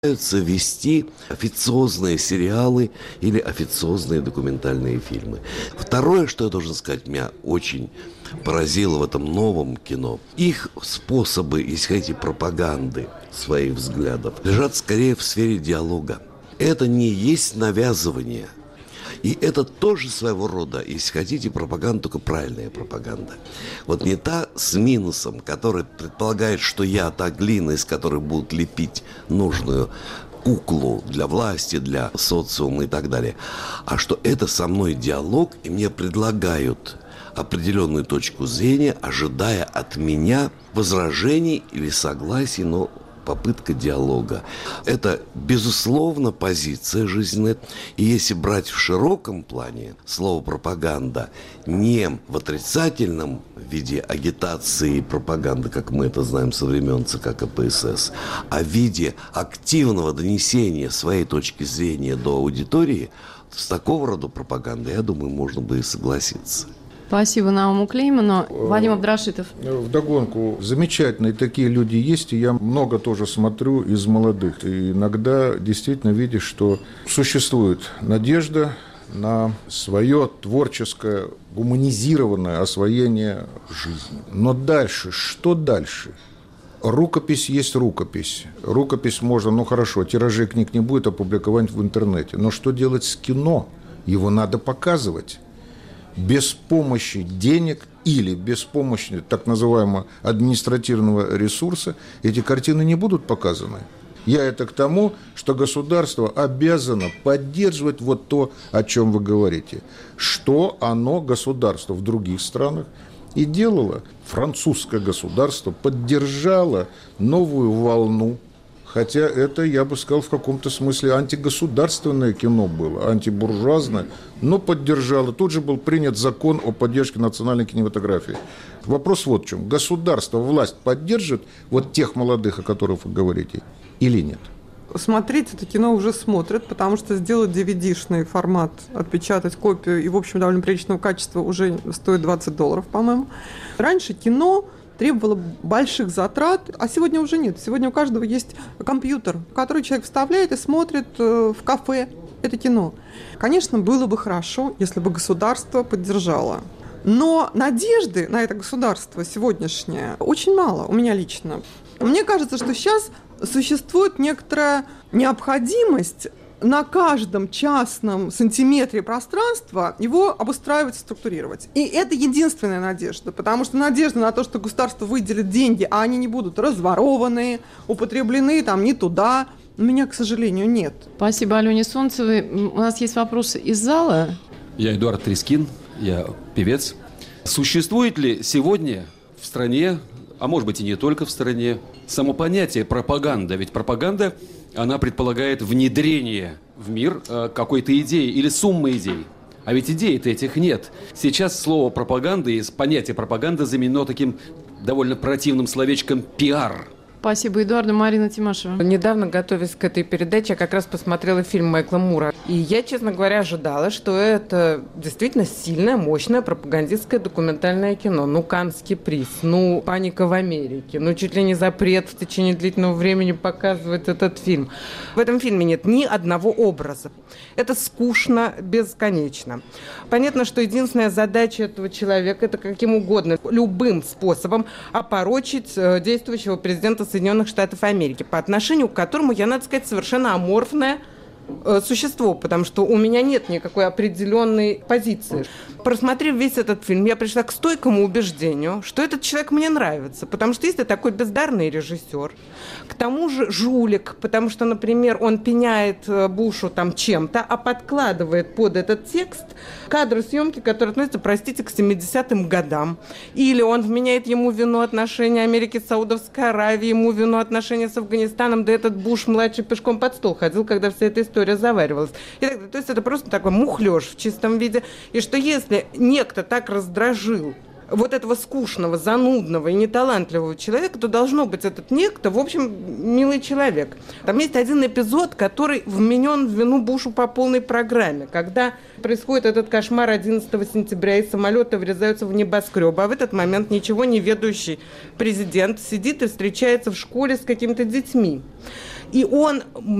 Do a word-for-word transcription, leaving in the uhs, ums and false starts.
вести официозные сериалы или официозные документальные фильмы. Второе, что я должен сказать, меня очень поразило в этом новом кино. Их способы, если хотите, пропаганды своих взглядов лежат скорее в сфере диалога. Это не есть навязывание. И это тоже своего рода, если хотите, пропаганда, только правильная пропаганда. Вот не та с минусом, которая предполагает, что я та глина, из которой будут лепить нужную куклу для власти, для социума и так далее. А что это со мной диалог, и мне предлагают определенную точку зрения, ожидая от меня возражений или согласий, но попытка диалога. Это, безусловно, позиция жизненная. И если брать в широком плане слово «пропаганда» не в отрицательном виде агитации и пропаганды, как мы это знаем со времен ЦК КПСС, а в виде активного донесения своей точки зрения до аудитории, с такого рода пропагандой, я думаю, можно бы и согласиться. Спасибо Науму Клейману. Вадим Абдрашитов. Вдогонку, замечательные такие люди есть, и я много тоже смотрю из молодых. И иногда действительно видишь, что существует надежда на свое творческое, гуманизированное освоение жизни. Но дальше, что дальше? Рукопись есть рукопись. Рукопись можно, ну хорошо, тиражей книг не будет, опубликовать в интернете. Но что делать с кино? Его надо показывать. Без помощи денег или без помощи так называемого административного ресурса эти картины не будут показаны. Я это к тому, что государство обязано поддерживать вот то, о чем вы говорите. Что оно, государство, в других странах и делало. Французское государство поддержало новую волну. Хотя это, я бы сказал, в каком-то смысле антигосударственное кино было, антибуржуазное, но поддержало. Тут же был принят закон о поддержке национальной кинематографии. Вопрос вот в чем. Государство, власть поддержит вот тех молодых, о которых вы говорите, или нет? Смотреть это кино уже смотрят, потому что сделать ди ви ди-шный формат, отпечатать копию и, в общем, довольно приличного качества уже стоит двадцать долларов, по-моему. Раньше кино требовало больших затрат, а сегодня уже нет. Сегодня у каждого есть компьютер, в который человек вставляет и смотрит в кафе это кино. Конечно, было бы хорошо, если бы государство поддержало. Но надежды на это государство сегодняшнее очень мало, у меня лично. Мне кажется, что сейчас существует некоторая необходимость на каждом частном сантиметре пространства его обустраивать и структурировать. И это единственная надежда, потому что надежда на то, что государство выделит деньги, а они не будут разворованы, употреблены там не туда, у меня, к сожалению, нет. Спасибо Алене Солнцевой. У нас есть вопросы из зала. Я Эдуард Трескин, я певец. Существует ли сегодня в стране, а может быть и не только в стране, само понятие пропаганда? Ведь пропаганда, она предполагает внедрение в мир э, какой-то идеи или суммы идей. А ведь идей-то этих нет. Сейчас слово пропаганда и понятие пропаганда заменено таким довольно противным словечком пиар. Спасибо, Эдуарду. Марина Тимошева. Недавно, готовясь к этой передаче, я как раз посмотрела фильм Майкла Мура. И я, честно говоря, ожидала, что это действительно сильное, мощное пропагандистское документальное кино. Ну, Каннский приз, ну, паника в Америке, ну, чуть ли не запрет в течение длительного времени показывать этот фильм. В этом фильме нет ни одного образа. Это скучно, бесконечно. Понятно, что единственная задача этого человека – это каким угодно, любым способом опорочить действующего президента Соединенных Штатов Америки, по отношению к которому я, надо сказать, совершенно аморфное э, существо, потому что у меня нет никакой определенной позиции. Просмотрев весь этот фильм, я пришла к стойкому убеждению, что этот человек мне нравится, потому что если такой бездарный режиссер, к тому же жулик, потому что, например, он пеняет Бушу там чем-то, а подкладывает под этот текст кадры съемки, которые относятся, простите, к семидесятым годам. Или он вменяет ему вину отношения Америки с Саудовской Аравией, ему вину отношения с Афганистаном, да этот Буш-младший пешком под стол ходил, когда вся эта история заваривалась. И так, то есть это просто такой мухлёж в чистом виде. И что если некто так раздражил вот этого скучного, занудного и неталантливого человека, то должно быть этот некто, в общем, милый человек. Там есть один эпизод, который вменен в вину Бушу по полной программе, когда происходит этот кошмар одиннадцатого сентября, и самолеты врезаются в небоскребы, а в этот момент ничего не ведающий президент сидит и встречается в школе с какими-то детьми. И он